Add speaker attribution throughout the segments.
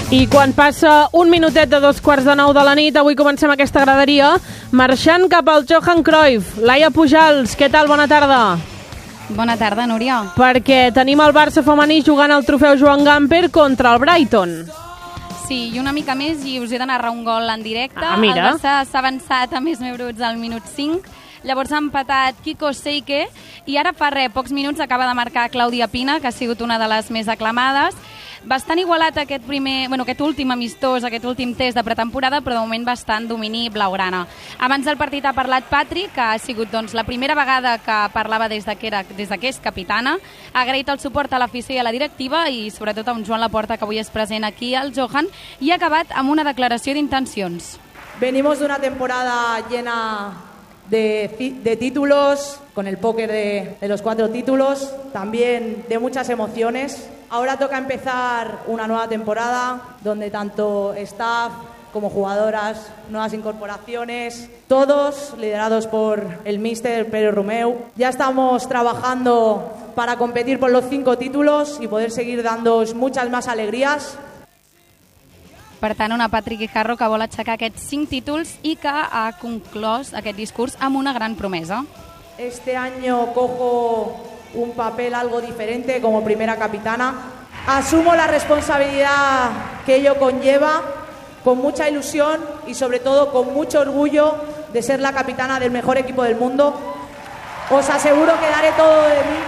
Speaker 1: I quan passa un minutet de 8:45 de la nit, avui comencem aquesta graderia marxant cap al Johan Cruyff. Laia Pujals, què tal? Bona tarda.
Speaker 2: Bona tarda, Núria.
Speaker 1: Perquè tenim el Barça femení jugant el trofeu Joan Gamper contra el Brighton.
Speaker 2: Sí, i una mica més i us he de narrar un gol en directe.
Speaker 1: Mira.
Speaker 2: El Barça s'ha avançat a més bruts al minut 5. Llavors ha empatat Kiko Seike i ara fa pocs minuts acaba de marcar Clàudia Pina, que ha sigut una de les més aclamades. Bastant igualat aquest últim amistós, aquest últim test de pretemporada, però de moment bastant domini blaugrana. Abans del partit ha parlat Patrick, que ha sigut la primera vegada que parlava des que és capitana. Ha agraït el suport a l'afició i a la directiva i sobretot a un Joan Laporta, que avui és present aquí al Johan, i ha acabat amb una declaració d'intencions.
Speaker 3: Venimos de una temporada llena de títulos, con el póker de los 4 títulos, también de muchas emociones. Ahora toca empezar una nueva temporada donde tanto staff como jugadoras, nuevas incorporaciones, todos liderados por el míster Pere Romeu. Ya estamos trabajando para competir por los 5 títulos y poder seguir dándoos muchas más alegrías.
Speaker 2: Per tant, una Patrick Guijarro que vol aixecar aquests 5 títols i que ha conclòs aquest discurs amb una gran promesa.
Speaker 3: Este año cojo un papel algo diferente como primera capitana. Asumo la responsabilidad que ello conlleva con mucha ilusión y sobre todo con mucho orgullo de ser la capitana del mejor equipo del mundo. Os aseguro que daré todo de mí.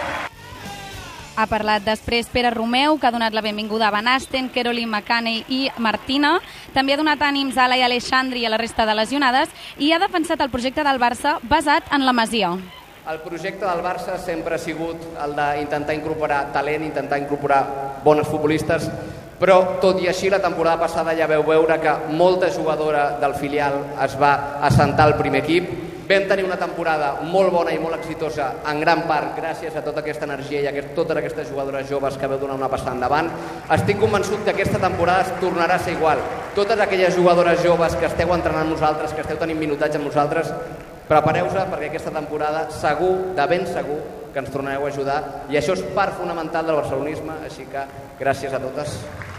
Speaker 2: Ha parlat després Pere Romeu, que ha donat la benvinguda a Van Asten, Caroline McCanney i Martina. També ha donat ànims a Laia Aleixandri i a la resta de lesionades i ha defensat el projecte del Barça basat en la Masia.
Speaker 4: El projecte del Barça sempre ha sigut el d'intentar incorporar talent, intentar incorporar bones futbolistes, però tot i així la temporada passada ja veu veure que molta jugadora del filial es va assentar al primer equip. Vam tenir una temporada molt bona i molt exitosa, en gran part gràcies a tota aquesta energia i a totes aquestes jugadores joves que vau donar una passada endavant. Estic convençut que aquesta temporada es tornarà a ser igual. Totes aquelles jugadores joves que esteu entrenant amb nosaltres, que esteu tenint minutatge amb nosaltres, prepareu-vos perquè aquesta temporada segur, de ben segur, que ens tornareu a ajudar i això és part fonamental del barcelonisme, així que gràcies a totes.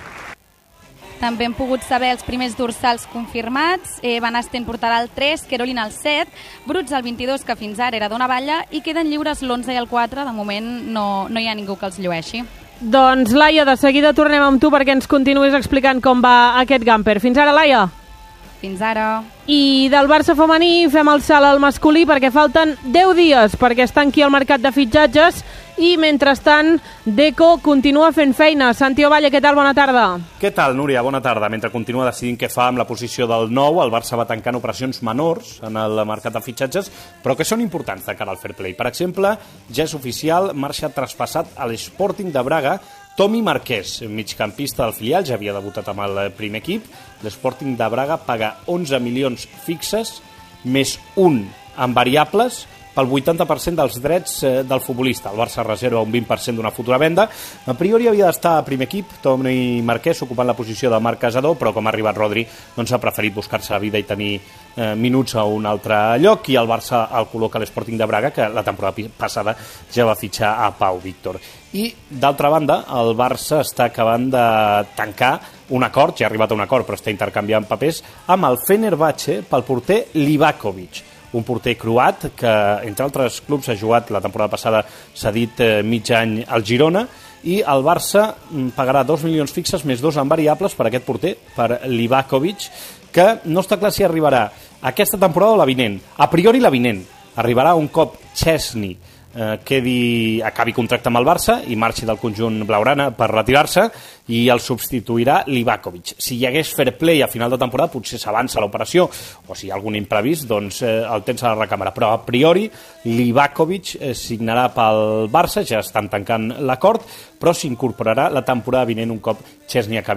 Speaker 2: També hem pogut saber els primers dorsals confirmats. Van Asten portarà el 3, Caroline el 7, Bruts el 22, que fins ara era d'una balla, i queden lliures l'11 i el 4. De moment no hi ha ningú que els llueixi.
Speaker 1: Doncs, Laia, de seguida tornem amb tu perquè ens continuïs explicant com va aquest Gamper. Fins ara, Laia.
Speaker 2: Fins ara.
Speaker 1: I del Barça femení fem el salt al masculí perquè falten 10 dies perquè es tanqui el mercat de fitxatges i, mentrestant, Deco continua fent feina. Santi Ovalle, què tal? Bona tarda.
Speaker 5: Què tal, Núria? Bona tarda. Mentre continua decidint què fa amb la posició del 9, el Barça va tancant operacions menors en el mercat de fitxatges, però que són importants de cara al fair play. Per exemple, ja és oficial, marxa traspassat a l'Sporting de Braga Tomi Marquès, migcampista del filial, ja havia debutat amb el primer equip. L'Sporting de Braga paga 11 milions fixes, més 1 en variables, pel 80% dels drets del futbolista. El Barça reserva un 20% d'una futura venda. A priori havia d'estar a primer equip, Tomi Marquès ocupant la posició de Marc Casador, però com ha arribat Rodri, doncs ha preferit buscar-se la vida i tenir minuts a un altre lloc, i el Barça el col·loca a l'Sporting de Braga, que la temporada passada ja va fitxar a Pau Víctor. I, d'altra banda, el Barça està acabant de tancar un acord, ja ha arribat a un acord, però està intercanviant papers, amb el Fenerbahçe pel porter Livakovic, un porter croat que, entre altres clubs, ha jugat la temporada passada, s'ha dit mig any al Girona, i el Barça pagarà 2 milions fixes més 2 en variables per aquest porter, per Livakovic, que no està clar si arribarà aquesta temporada o la vinent. A priori la vinent. Arribarà un cop Chesney acabi contracte amb el Barça i marxi del conjunt blaugrana per retirar-se, i el substituirà Livakovic. Si hi hagués fair play a final de temporada potser s'avança l'operació, o si hi ha algun imprevist doncs el tens a la recàmera, però a priori Livakovic signarà pel Barça, ja estan tancant l'acord, però s'incorporarà la temporada vinent un cop Chesney acabi